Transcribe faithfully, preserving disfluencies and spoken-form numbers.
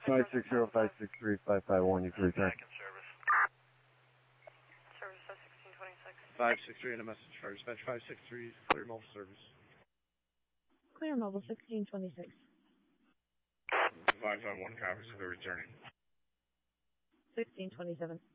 five six zero five six three five five one, you can return. Service. Service five sixteen twenty-six. five six three and a message for dispatch five six three, clear mobile service. Clear mobile sixteen twenty-six. five five one copies of the returning. sixteen twenty-seven.